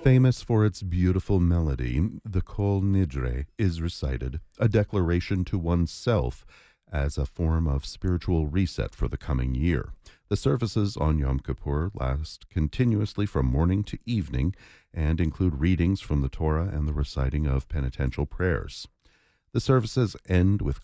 Famous for its beautiful melody, the Kol Nidre is recited, a declaration to oneself as a form of spiritual reset for the coming year. The services on Yom Kippur last continuously from morning to evening and include readings from the Torah and the reciting of penitential prayers. The services end with